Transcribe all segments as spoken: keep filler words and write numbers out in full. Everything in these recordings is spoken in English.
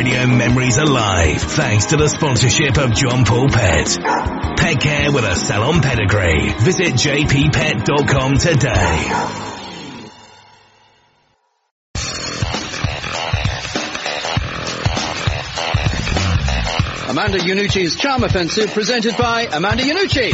Radio memories alive thanks to the sponsorship of John Paul Pet. Pet care with a salon pedigree. Visit j p pet dot com today. Amanda Iannucci's Charm Offensive, presented by Amanda Iannucci.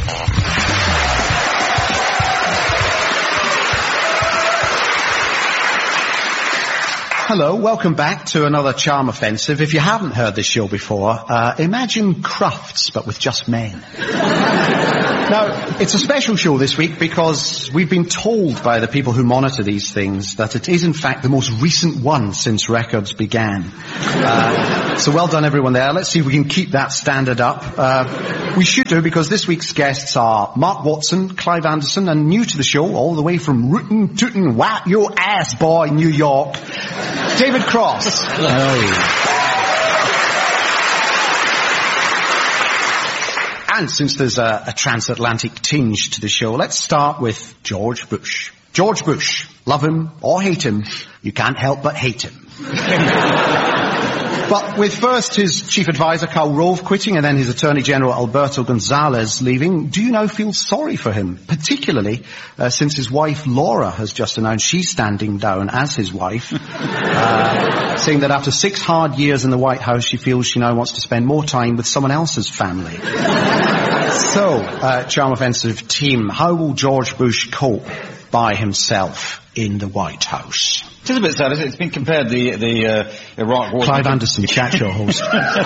Hello, welcome back to another Charm Offensive. If you haven't heard this show before, uh, imagine Crufts, but with just men. Now, it's a special show this week because we've been told by the people who monitor these things that it is in fact the most recent one since records began. Uh, so well done everyone there. Let's see if we can keep that standard up. Uh, we should do, because this week's guests are Mark Watson, Clive Anderson, and new to the show, all the way from Rootin' Tootin' Whap Your Ass Boy, New York, David Cross. Hello. And since there's a, a transatlantic tinge to the show, let's start with George Bush. George Bush, love him or hate him, you can't help but hate him. But with first his chief advisor, Karl Rove, quitting, and then his Attorney General, Alberto Gonzales, leaving, do you now feel sorry for him? Particularly uh, since his wife, Laura, has just announced she's standing down as his wife, uh, saying that after six hard years in the White House, she feels she now wants to spend more time with someone else's family. So, uh, Charm Offensive team, how will George Bush cope by himself in the White House? It is a bit sad, isn't it? It's been compared, the the uh, Iraq War... Clive Anderson, chat show host.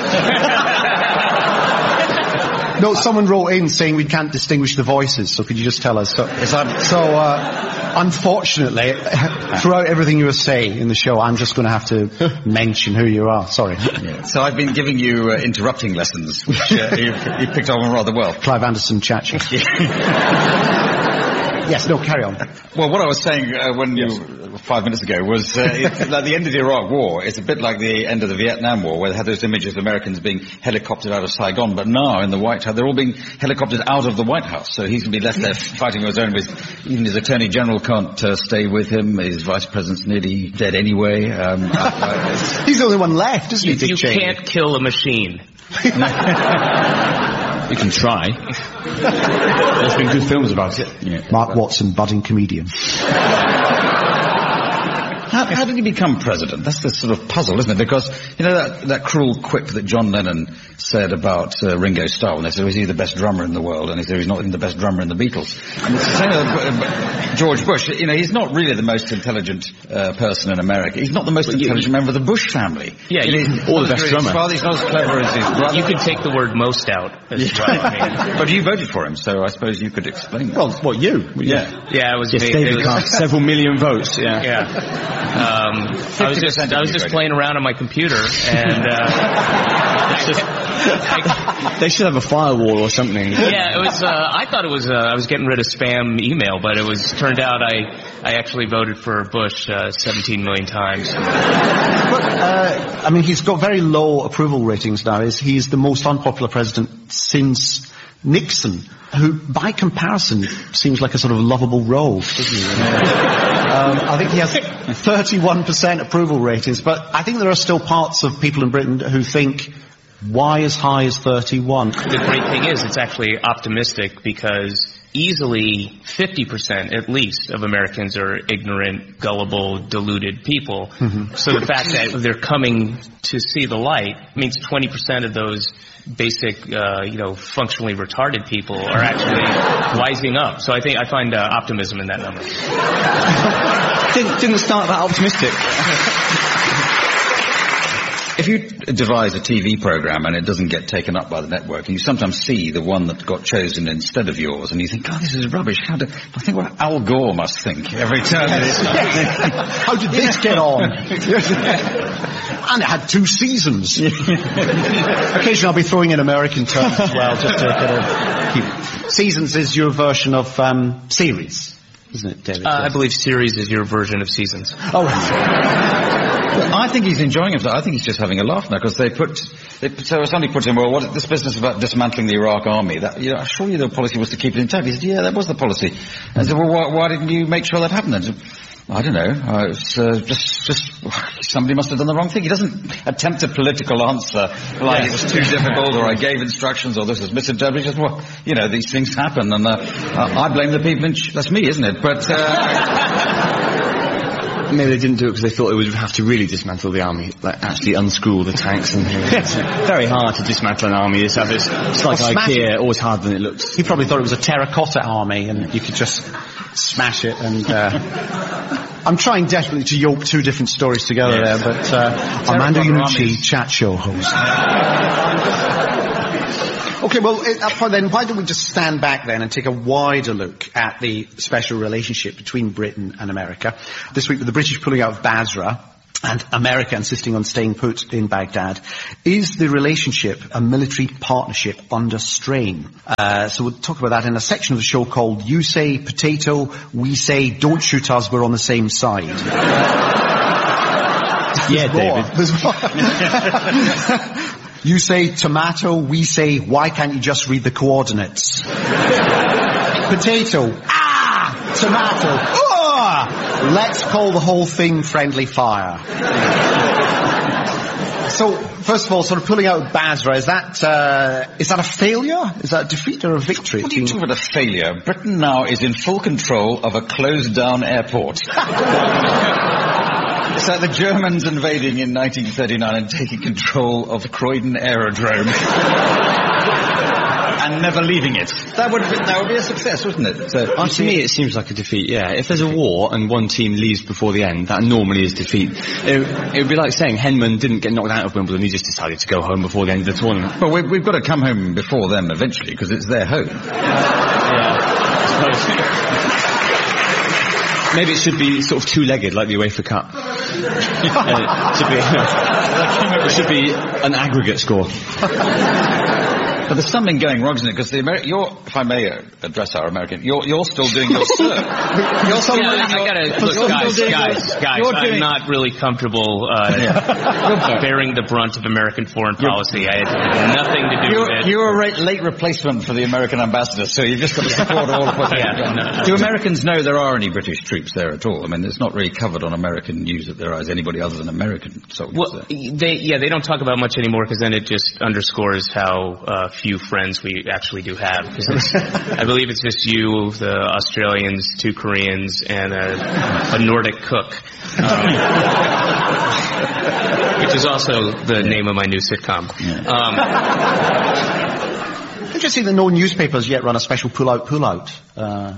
No, someone wrote in saying we can't distinguish the voices, so could you just tell us? So, so uh, unfortunately, throughout everything you were saying in the show, I'm just going to have to mention who you are. Sorry. Yeah. So I've been giving you uh, interrupting lessons, which uh, you've, you've picked up on rather well. Clive Anderson, chat show. Yes, no, carry on. Well, what I was saying uh, when you, yes. five minutes ago, was uh, it's like the end of the Iraq War. It's a bit like the end of the Vietnam War, where they had those images of Americans being helicoptered out of Saigon, but now in the White House, they're all being helicoptered out of the White House. So he's going to be left there fighting on his own. With, even his Attorney General can't uh, stay with him. His Vice President's nearly dead anyway. Um, uh, he's the only one left, isn't you, he, Dick You Cheney? can't kill a machine. You can try. There's been good films about it. Yeah. Mark Watson, budding comedian. How, how did he become president? That's the sort of puzzle, isn't it? Because, you know, that, that cruel quip that John Lennon said about uh, Ringo Starr, when they said, is he the best drummer in the world? And he said, he's not even the best drummer in the Beatles. And it's the same with George Bush. You know, he's not really the most intelligent uh, person in America. He's not the most but intelligent you, member of the Bush family. Yeah, you, you, or the best drummer. Well, he's not as clever as his brother. You could take the word most out as yeah. well. I mean. But you voted for him, so I suppose you could explain that. Well, what, you? Yeah. Yeah, it was yes, me. David it was, cast several million votes, yeah. Yeah. Um, I was just, I was just playing around on my computer, and uh, it's just, I, they should have a firewall or something. Yeah, it was. Uh, I thought it was. Uh, I was getting rid of spam email, but it was. Turned out I, I actually voted for Bush uh, seventeen million times. But, uh, I mean, he's got very low approval ratings now. He's, he's the most unpopular president since Nixon, who, by comparison, seems like a sort of lovable rogue, doesn't he? um, I think he has thirty-one percent approval ratings, but I think there are still parts of people in Britain who think, why as high as thirty-one? The great thing is, it's actually optimistic, because easily fifty percent at least of Americans are ignorant, gullible, deluded people. Mm-hmm. So the fact that they're coming to see the light means twenty percent of those basic, uh, you know, functionally retarded people are actually wising up. So I think I find uh, optimism in that number. didn't, didn't start that optimistic. If you devise a T V program and it doesn't get taken up by the network, and you sometimes see the one that got chosen instead of yours, and you think, oh, this is rubbish. How do, I think what Al Gore must think every time. How did this get on? And it had two seasons. Occasionally I'll be throwing in American terms as well, just to kind of keep... Seasons is your version of um, series, isn't it, David? Uh, I believe series is your version of seasons. Oh, right. Well, I think he's enjoying himself. I think he's just having a laugh now, because they put, they, so somebody put him, well, what, this business about dismantling the Iraq army, that, you know, surely the policy was to keep it intact. He said, yeah, that was the policy. And I said, well, why, why didn't you make sure that happened then? I don't know. Uh, it's uh, just, just somebody must have done the wrong thing. He doesn't attempt a political answer like it was too difficult, or I gave instructions, or this was misinterpreted. Just, well, you know, these things happen, and uh, I blame the people in... Ch- that's me, isn't it? But... Uh, Maybe they didn't do it because they thought they would have to really dismantle the army, like actually unscrew the tanks. And it's very hard to dismantle an army. It's, it's, it's like well, IKEA, always harder than it looks. He probably thought it was a terracotta army, and you could just smash it. And uh, I'm trying desperately to yoke two different stories together yes. there, but uh, Armando Iannucci, chat show host. Okay, well, at that point then, why don't we just stand back then and take a wider look at the special relationship between Britain and America. This week, with the British pulling out of Basra and America insisting on staying put in Baghdad, is the relationship a military partnership under strain? Uh, so we'll talk about that in a section of the show called You Say Potato, We Say Don't Shoot Us, We're on the Same Side. Yeah, David. There's more. You say tomato, we say, why can't you just read the coordinates? Potato, ah! Tomato, ah! Let's call the whole thing friendly fire. So, first of all, sort of pulling out of Basra, is that, uh, is that a failure? Is that a defeat or a victory? What are you talking about, a failure? Britain now is in full control of a closed-down airport. It's like the Germans invading in nineteen thirty-nine and taking control of Croydon Aerodrome. And never leaving it. That would, that would be a success, wouldn't it? So, oh, to me, it seems like a defeat, yeah. If there's a war and one team leaves before the end, that normally is defeat. It, it would be like saying Henman didn't get knocked out of Wimbledon, he just decided to go home before the end of the tournament. Well, we've, we've got to come home before them eventually, because it's their home. Yeah, I suppose. Maybe it should be sort of two-legged, like the UEFA Cup. uh, it, should be, it should be an aggregate score. But there's something going wrong, isn't it? Because the Ameri- you're, if I may uh, address our American, you're, you're still doing your cert. You're still yeah, I gotta, look, guys, guys, guys, you're I'm doing... not really comfortable, uh, yeah. bearing the brunt of American foreign policy. I had nothing to do you're, with it. You're a ra- late replacement for the American ambassador, so you've just got to support all of what yeah, no. Do Americans know there are any British troops there at all? I mean, it's not really covered on American news that there is anybody other than American soldiers well, there. They, yeah, they don't talk about much anymore, because then it just underscores how uh, few friends we actually do have. Because I believe it's just you, the Australians, two Koreans, and a, a Nordic cook, um, which is also the name of my new sitcom. Um, Interesting that no newspapers yet run a special pull-out, pull-out. Uh...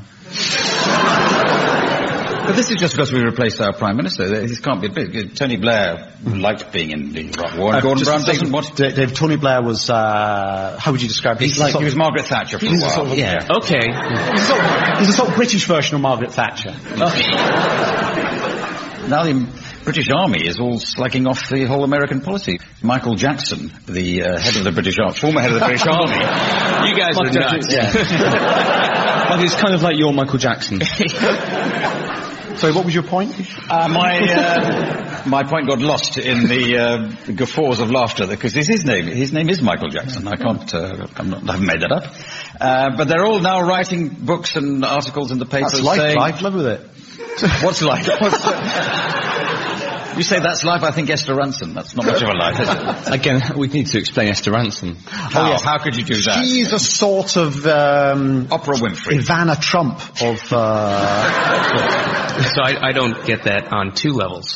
But this is just because we replaced our Prime Minister. This can't be big. Tony Blair liked being in the Iraq War, and uh, Gordon Brown doesn't want... Dave, Dave, Tony Blair was, uh, how would you describe him? He's like, he was Margaret Thatcher for a while. Sort of, yeah. Okay. He's a, sort of, he's a sort of British version of Margaret Thatcher. Okay. Now the British Army is all slagging off the whole American policy. Michael Jackson, the uh, head of the British Army, former head of the British Army. You guys are nuts. Yeah. Well, it's kind of like your Michael Jackson. Sorry, what was your point? Uh, my uh, my point got lost in the uh, guffaws of laughter, because it's his name. His name is Michael Jackson. I can't. Uh, I'm not, I haven't made that up. Uh, but they're all now writing books and articles in the papers. That's life, saying, life. Live with it. What's life? What's, uh, you say that's life. I think Esther Rantzen. That's not much of a life, is it? Again, we need to explain Esther Rantzen. How? Oh, yes. How could you do that? She's a sort of um, Oprah Winfrey, Ivana Trump of. Uh, So I, I don't get that on two levels.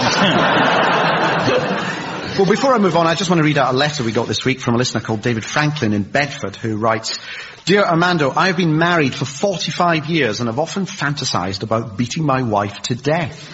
Well, before I move on, I just want to read out a letter we got this week from a listener called David Franklin in Bedford, who writes, Dear Armando, I have been married for forty-five years and have often fantasized about beating my wife to death.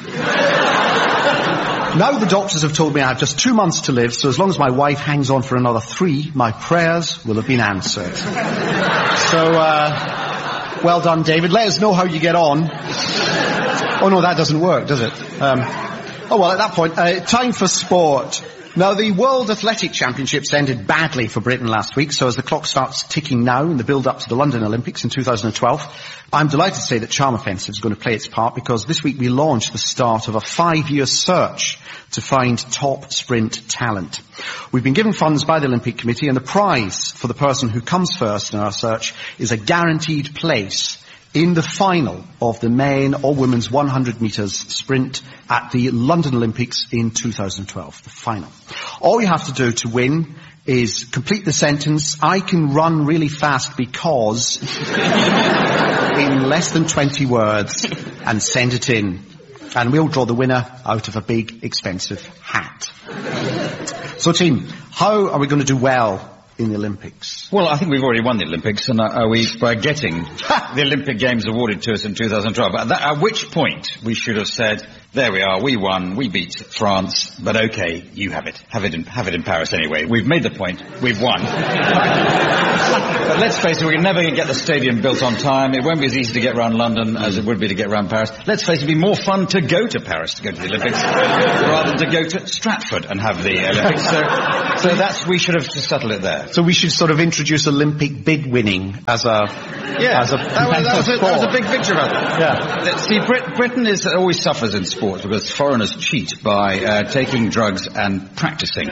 Now the doctors have told me I have just two months to live, so as long as my wife hangs on for another three, my prayers will have been answered. So, uh, well done, David. Let us know how you get on. Oh, no, that doesn't work, does it? Um, oh, well, at that point, uh, time for sport. Now, the World Athletic Championships ended badly for Britain last week, so as the clock starts ticking now in the build-up to the London Olympics in two thousand twelve, I'm delighted to say that Charm Offensive is going to play its part, because this week we launched the start of a five-year search to find top sprint talent. We've been given funds by the Olympic Committee, and the prize for the person who comes first in our search is a guaranteed place in the final of the men or women's one hundred metres sprint at the London Olympics in two thousand twelve, the final. All you have to do to win is complete the sentence, I can run really fast because, in less than twenty words, and send it in. And we'll draw the winner out of a big, expensive hat. So, team, how are we going to do well in the Olympics? Well, I think we've already won the Olympics, and are we by getting the Olympic Games awarded to us in two thousand twelve. At, that, at which point we should have said, there we are, we won, we beat France, but okay, you have it. Have it in, have it in Paris anyway. We've made the point, we've won. But let's face it, we can never get the stadium built on time. It won't be as easy to get around London as it would be to get around Paris. Let's face it, it'd be more fun to go to Paris to go to the Olympics rather than to go to Stratford and have the Olympics. So, so that's, we should have just settled it there. So we should sort of introduce Olympic bid winning as a... Yeah, as a that, was, that, was a, that was a big picture about it. Yeah. See, Brit- Britain is always suffers in sports because foreigners cheat by uh, taking drugs and practicing.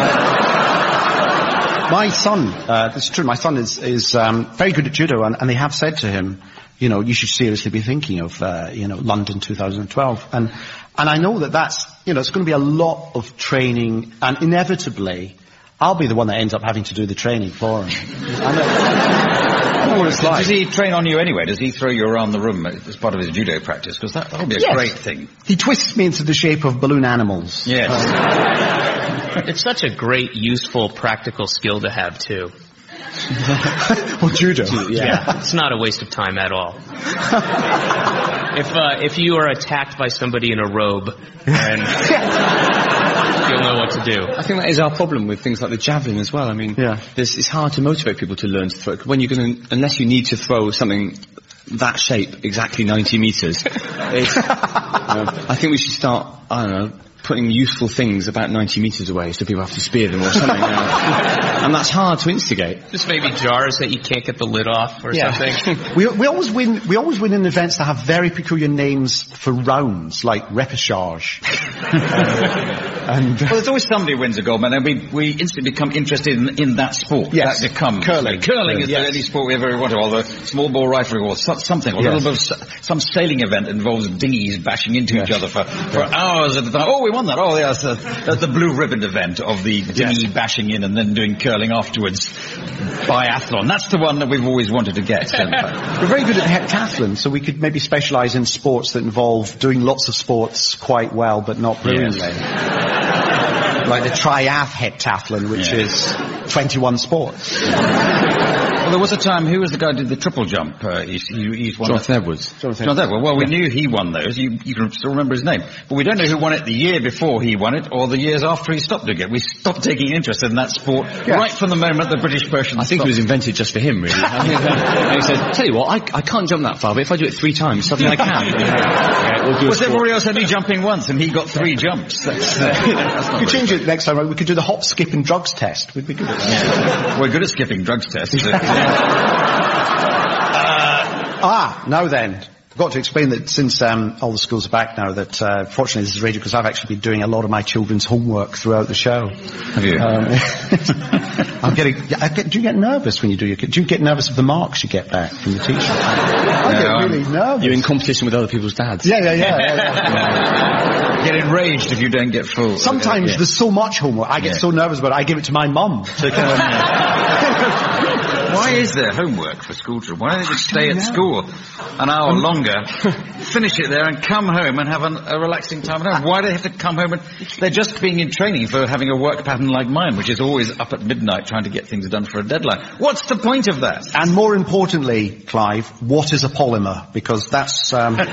My son, uh, this is true, my son is, is um, very good at judo, and, and they have said to him, you know, you should seriously be thinking of, uh, you know, London two thousand twelve. And, and I know that that's, you know, it's going to be a lot of training, and inevitably, I'll be the one that ends up having to do the training for him. I know, I know what it's like. Does he train on you anyway? Does he throw you around the room as part of his judo practice? Because that, that'll be a Yes. great thing. He twists me into the shape of balloon animals. Yes. It's such a great, useful, practical skill to have, too. Or judo. Yeah, it's not a waste of time at all. If uh, if you are attacked by somebody in a robe, then you'll know what to do. I think that is our problem with things like the javelin as well. I mean, Yeah. there's, it's hard to motivate people to learn to throw. When you're going to, unless you need to throw something that shape, exactly ninety metres, it's, you know, I think we should start, I don't know, putting useful things about ninety metres away so people have to spear them or something. You know? And that's hard to instigate. Just maybe jars that you can't get the lid off or something. we, we always win, we always win in events that have very peculiar names for rounds, like repechage. and, Well, there's always somebody who wins a gold medal, and we, we instantly become interested in, in that sport. Yes. That becomes Curling. Curling is Yes. the only sport we ever want to, or the small ball rifle, or so, something, or Yes. a little bit of, s- some sailing event that involves dinghies bashing into Yes. each other for, for hours at a time. Oh, we won that. Oh, yes, uh, that's the blue ribbon event of the dinghy Yes. bashing in and then doing curling afterwards. Biathlon. That's the one that we've always wanted to get. So, We're very good at heptathlon, so we could maybe specialise in sports that involve doing lots of sports quite well, but not brilliantly. Like the triath heptathlon, which Yeah. is twenty-one sports. well, there was a time, who was the guy who did the triple jump? Uh, he's, he, he's one Jonathan Edwards. Jonathan Jonathan Edwards. Well, we knew he won those. You, you can still remember his name. But we don't know who won it the year before he won it or the years after he stopped doing it. We stopped taking interest in that sport right from the moment the British version I think stopped. it was invented just for him, really. I think and he said, tell you what, I, I can't jump that far, but if I do it three times, suddenly I can. Yeah, we'll do a Was sport. everybody else only jumping once and he got three jumps? That's, uh, that's We not could very change it next time. Right? We could do the hop, skip and drugs test. We'd be good at that. Yeah. We're good at skipping drugs tests. Ah, now then. I've got to explain that since um, all the schools are back now, that uh, fortunately this is radio because I've actually been doing a lot of my children's homework throughout the show. Have you? Um, I'm getting. I get, do you get nervous when you do your? Do you get nervous of the marks you get back from the teacher? I No, get I'm- really nervous. You're in competition with other people's dads. Yeah, yeah, yeah. yeah, yeah. Get enraged if you don't get full. Sometimes Yeah. there's so much homework, I get Yeah. so nervous about it, I give it to my mum. To kind of, Why is there homework for school children? Why don't they just stay at school an hour longer, finish it there and come home and have an, a relaxing time at home? Why do they have to come home and... They're just being in training for having a work pattern like mine, which is always up at midnight trying to get things done for a deadline. What's the point of that? and more importantly, Clive, what is a polymer? Because that's um, what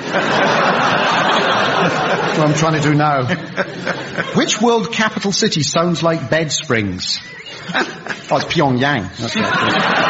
I'm trying to do now. Which world capital city sounds like bed springs? Oh, it's Pyongyang. That's right.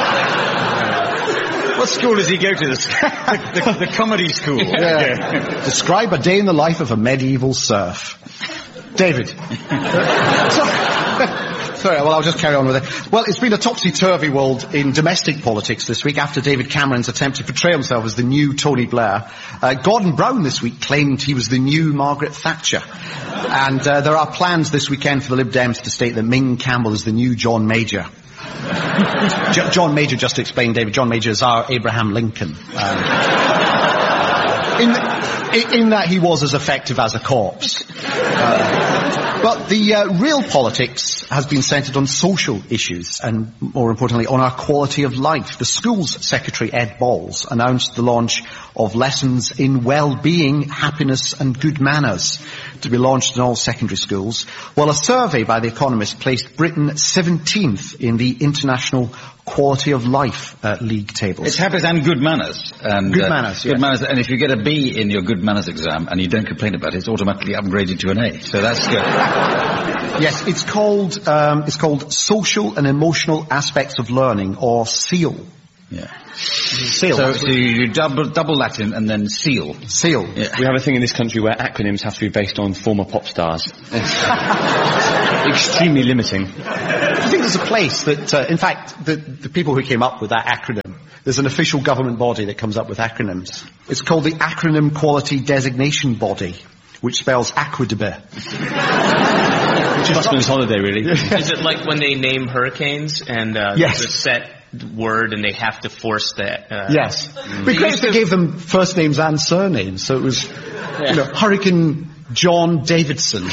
What school does he go to? The, the, the comedy school. Yeah. Describe a day in the life of a medieval serf. David. so, Sorry, well, I'll just carry on with it. Well, it's been a topsy-turvy world in domestic politics this week after David Cameron's attempt to portray himself as the new Tony Blair. Uh, Gordon Brown this week claimed he was the new Margaret Thatcher. And uh, there are plans this weekend for the Lib Dems to state that Ming Campbell is the new John Major. J- John Major, just to explain, David, John Major is our Abraham Lincoln. Um, in, in, in that he was as effective as a corpse. Uh, but the uh, real politics has been centred on social issues and, more importantly, on our quality of life. The Schools Secretary, Ed Balls, announced the launch of lessons in well-being, happiness and good manners to be launched in all secondary schools, while a survey by The Economist placed Britain seventeenth in the International Quality of Life uh, League tables. It's happiness and good manners. And, good uh, manners, yes. Good manners, and if you get a B in your good manners exam and you don't complain about it, it's automatically upgraded to an A. So that's good. Yes, it's called, um, it's called Social and Emotional Aspects of Learning, or SEAL. Yeah. SEAL. So, so you double, double Latin and then SEAL. SEAL. Yeah. We have a thing in this country where acronyms have to be based on former pop stars. Extremely limiting. I think there's a place that, uh, in fact, the, the people who came up with that acronym, there's an official government body that comes up with acronyms. It's called the Acronym Quality Designation Body, which spells Aquadebe. Which is Busman's holiday, really. Is it like when they name hurricanes and uh, Yes. there's a set word and they have to force that? Uh, Yes. It'd be great if they gave them first names and surnames, so it was, you know, Hurricane John Davidson.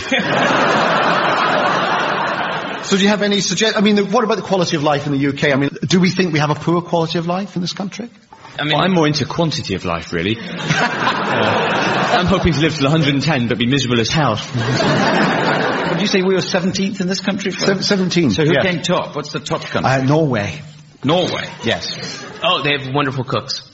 So do you have any suggest? I mean, the, what about the quality of life in the U K? I mean, do we think we have a poor quality of life in this country? I mean, Well, I'm more into quantity of life, really. uh, I'm hoping to live till one hundred ten, but be miserable as hell. What did you say, we were seventeenth in this country? Se- seventeen. So who yeah. came top? What's the top country? Uh, Norway. Norway. Yes. oh, they have wonderful cooks.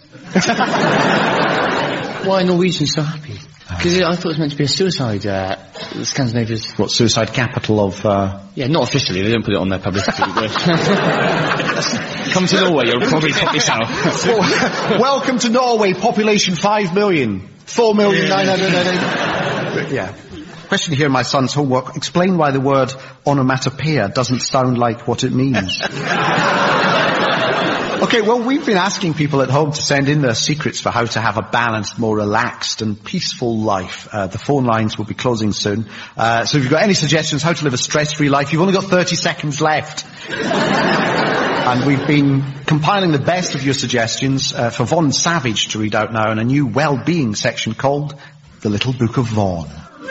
Why are Norwegians so happy? Because I thought it was meant to be a suicide, uh, Scandinavia's... What, suicide capital of, uh... Yeah, not officially, they don't put it on their publicity. But come to Norway, you'll probably pop yourself. Well, welcome to Norway, population five million. Four million nine hundred ninety. Yeah. Question here, my son's homework. Explain why the word onomatopoeia doesn't sound like what it means. Okay, well, we've been asking people at home to send in their secrets for how to have a balanced, more relaxed and peaceful life. Uh, the phone lines will be closing soon. Uh, so if you've got any suggestions how to live a stress-free life, you've only got thirty seconds left. And we've been compiling the best of your suggestions uh, for Vaughan Savage to read out now in a new well-being section called The Little Book of Vaughan.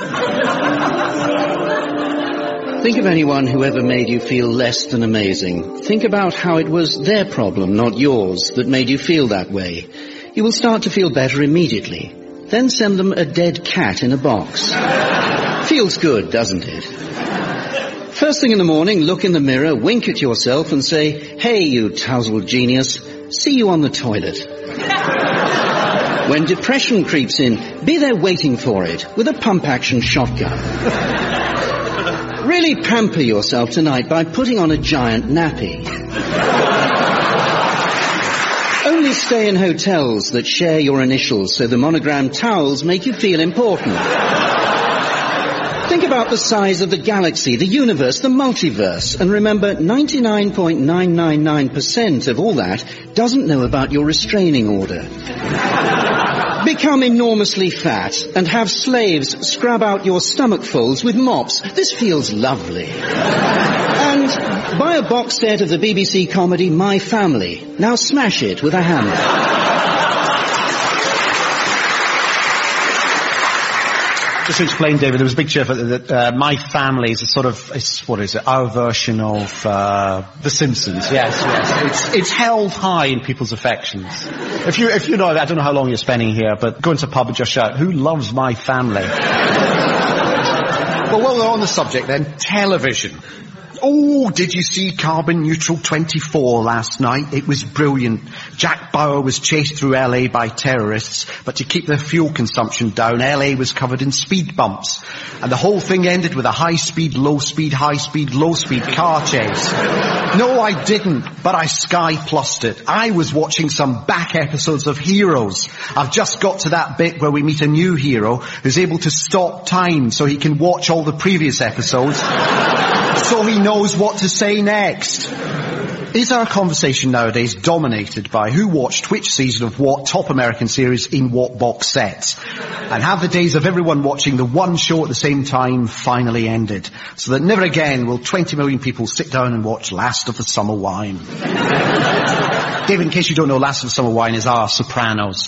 Think of anyone who ever made you feel less than amazing. Think about how it was their problem, not yours, that made you feel that way. You will start to feel better immediately. Then send them a dead cat in a box. Feels good, doesn't it? First thing in the morning, look in the mirror, wink at yourself and say, "Hey, you tousled genius, see you on the toilet." When depression creeps in, be there waiting for it with a pump-action shotgun. Really pamper yourself tonight by putting on a giant nappy. Only stay in hotels that share your initials so the monogrammed towels make you feel important. Think about the size of the galaxy, the universe, the multiverse, and remember ninety-nine point nine nine nine percent of all that doesn't know about your restraining order. Become enormously fat and have slaves scrub out your stomach folds with mops. This feels lovely. And buy a box set of the B B C comedy My Family. Now smash it with a hammer. Just to explain, David, there was a big cheer for that. Uh, My Family is a sort of, it's, what is it, our version of uh, The Simpsons. Yes, yes. It's, it's held high in people's affections. If you, if you know, I don't know how long you're spending here, but go into a pub and just shout, "Who loves My Family?" Well, while we're on the subject then, television. Oh, did you see Carbon Neutral twenty-four last night? It was brilliant. Jack Bauer was chased through L A by terrorists, but to keep their fuel consumption down, L A was covered in speed bumps. And the whole thing ended with a high-speed, low-speed, high-speed, low-speed car chase. No, I didn't, but I Sky Plussed it. I was watching some back episodes of Heroes. I've just got to that bit where we meet a new hero who's able to stop time so he can watch all the previous episodes. so he knows what to say next. Is our conversation nowadays dominated by who watched which season of what top American series in what box sets? And have the days of everyone watching the one show at the same time finally ended, so that never again will twenty million people sit down and watch Last of the Summer Wine? David, in case you don't know, Last of the Summer Wine is our Sopranos.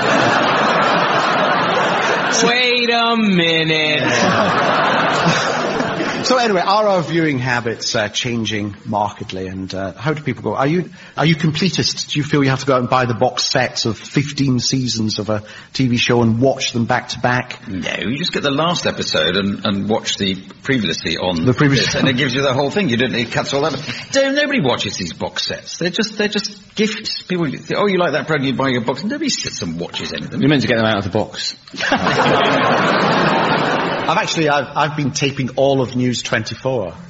Wait a minute. So anyway, are our viewing habits uh, changing markedly, and uh, how do people go? Are you are you completists? Do you feel you have to go out and buy the box sets of fifteen seasons of a T V show and watch them back to back? No, you just get the last episode and, and watch the previously on the previous, this, and it gives you the whole thing. You don't, it cuts all that. Don't, nobody watches these box sets. They're just they're just gifts. People, say, oh, you like that program? You buy your box. Nobody sits and watches anything. You're meant to get them out of the box. I've actually, I've, I've been taping all of News twenty-four. Um,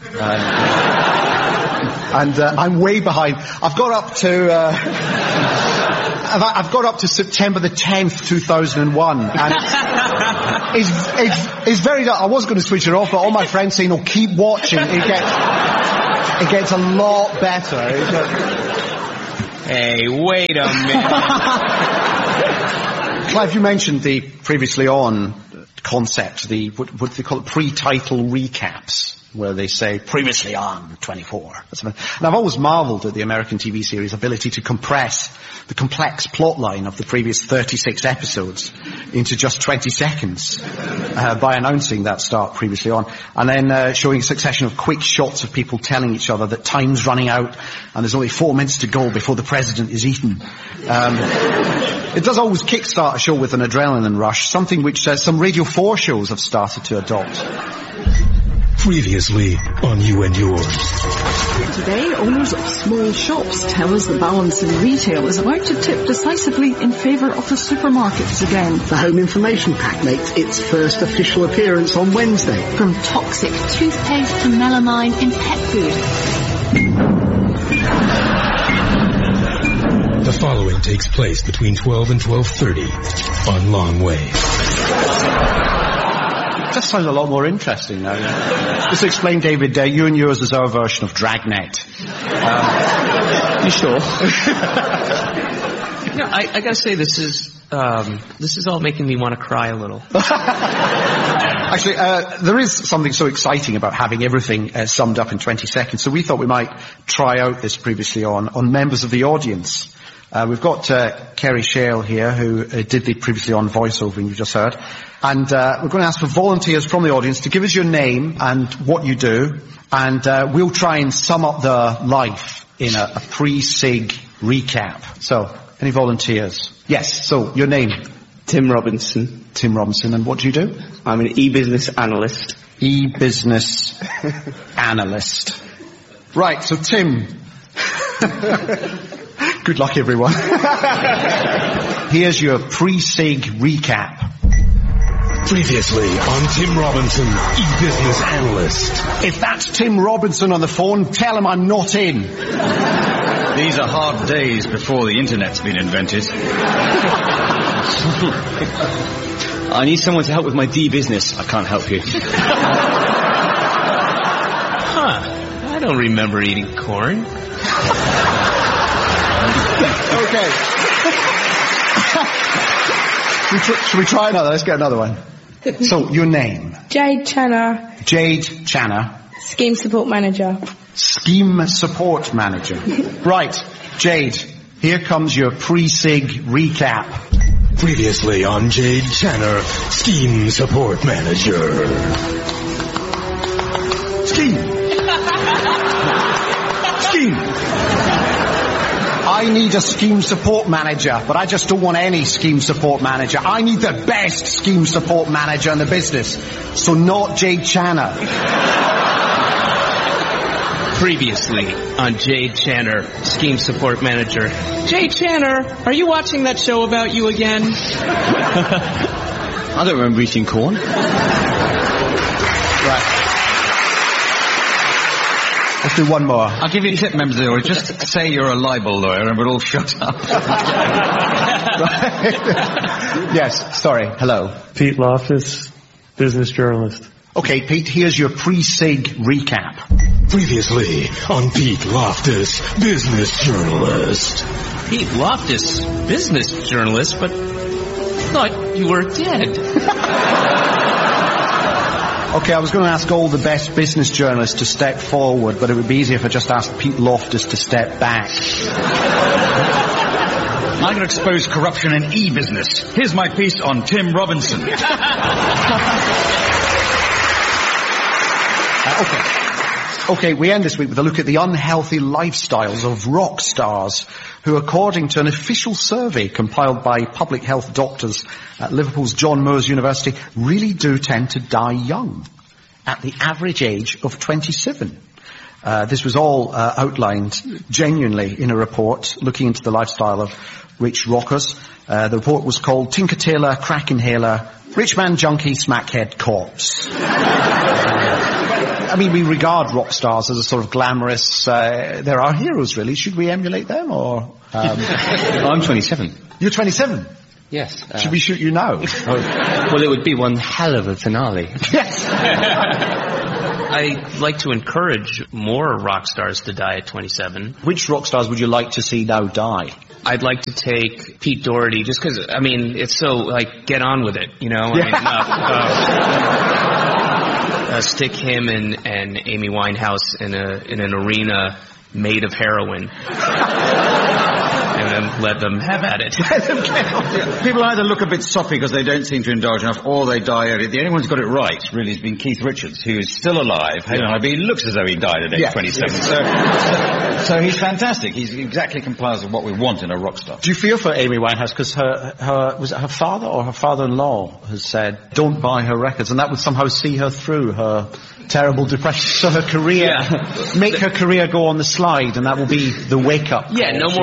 and uh, I'm way behind. I've got up to, uh, I've, I've got up to September the tenth, two thousand one. And it's, it's, it's very, I was going to switch it off, but all my friends say, no, keep watching. It gets, it gets a lot better. It, uh, Hey, wait a minute. Clive, you mentioned the previously on concept, the, what, what do they call it, pre-title recaps, where they say, previously on twenty-four. And I've always marvelled at the American T V series' ability to compress the complex plotline of the previous thirty-six episodes into just twenty seconds, uh, by announcing that start previously on, and then uh, showing a succession of quick shots of people telling each other that time's running out and there's only four minutes to go before the president is eaten. Um, it does always kickstart a show with an adrenaline rush, something which uh, some Radio four shows have started to adopt. Previously on You and Yours. Today, owners of small shops tell us the balance in retail is about to tip decisively in favour of the supermarkets again. The Home Information Pack makes its first official appearance on Wednesday. From toxic toothpaste to melamine in pet food. The following takes place between twelve and twelve thirty on Long Way. That sounds a lot more interesting now. Yeah. Just explain, David, uh, You and Yours is our version of Dragnet. Um, you sure? No, I, I gotta say this is, um, this is all making me want to cry a little. Actually, uh, there is something so exciting about having everything uh, summed up in twenty seconds, so we thought we might try out this previously on, on members of the audience. Uh, we've got uh, Kerry Shale here, who uh, did the previously on voiceover you just heard. And uh, we're going to ask for volunteers from the audience to give us your name and what you do. And uh, we'll try and sum up their life in a, a pre-sig recap. So, any volunteers? Yes, so your name? Tim Robinson. Tim Robinson. And what do you do? I'm an e-business analyst. E-business analyst. Right, so Tim... Good luck, everyone. Here's your pre-sig recap. Previously on Tim Robinson, e-business analyst. If that's Tim Robinson on the phone, tell him I'm not in. These are hard days before the internet's been invented. I need someone to help with my D-business. I can't help you. Huh. I don't remember eating corn. Okay. should, we tr- should we try another? Let's get another one. So, your name? Jade Channer. Jade Channer. Scheme Support Manager. Scheme Support Manager. Right, Jade, here comes your pre-sig recap. Previously on Jade Channer, Scheme Support Manager. Scheme. Scheme. I need a scheme support manager, but I just don't want any scheme support manager. I need the best scheme support manager in the business. So not Jade Channer. Previously on Jade Channer, Scheme Support Manager. Jade Channer, are you watching that show about you again? I don't remember eating corn. Right. Let's do one more. I'll give you a tip, members of the audience. Just say you're a libel lawyer and we'll all shut up. Yes, sorry. Hello. Pete Loftus, business journalist. Okay, Pete, here's your pre-sig recap. Previously on Pete Loftus, business journalist. Pete Loftus, business journalist, but I thought you were dead. Okay, I was going to ask all the best business journalists to step forward, but it would be easier if I just asked Pete Loftus to step back. I'm going to expose corruption in e-business. Here's my piece on Tim Robinson. Uh, okay. Okay, we end this week with a look at the unhealthy lifestyles of rock stars who, according to an official survey compiled by public health doctors at Liverpool's John Moores University, really do tend to die young, at the average age of twenty-seven. Uh, this was all uh, outlined genuinely in a report looking into the lifestyle of rich rockers. Uh, the report was called Tinker Tailor, Crack Inhaler, Rich Man Junkie, Smackhead Corpse. I mean, we regard rock stars as a sort of glamorous, uh, they're our heroes, really. Should we emulate them, or? Um... I'm twenty-seven. You're twenty-seven? Yes. Uh... Should we shoot you now? Well, it would be one hell of a finale. Yes! I like to encourage more rock stars to die at twenty-seven. Which rock stars would you like to see now die? I'd like to take Pete Doherty, just because, I mean, it's so, like, get on with it, you know? I Yeah. mean, enough. Uh, uh, stick him and, and Amy Winehouse in a in an arena made of heroin. And then let them have at it. People either look a bit soppy because they don't seem to indulge enough, or they die early. The only one who's got it right, really, has been Keith Richards, who is still alive. Hey, yeah. He looks as though he died at age Yeah. twenty-seven. So, so, so he's fantastic. He's exactly complies with what we want in a rock star. Do you feel for Amy Winehouse? Because her, her, was it her father or her father-in-law has said, don't buy her records, and that would somehow see her through her terrible depression. So her career, Yeah. make her career go on the slide, and that will be the wake-up. Yeah, no more